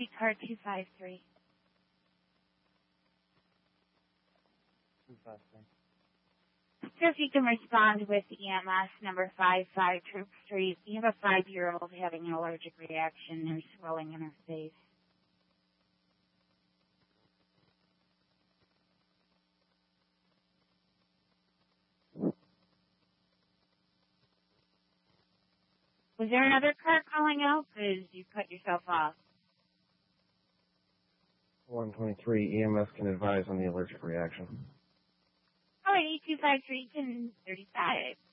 car 253. 253. So if you can respond with EMS number 55 Troop Street. You have a 5-year-old having an allergic reaction. There's swelling in her face. Was there another car calling out? Because you cut yourself off. 123 EMS can advise on the allergic reaction. All right, 8253 1035.